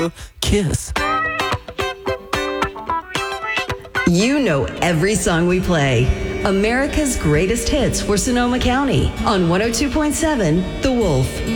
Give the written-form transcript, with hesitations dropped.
you. Kiss. You know every song we play. America's greatest hits for Sonoma County on 102.7 The Wolf.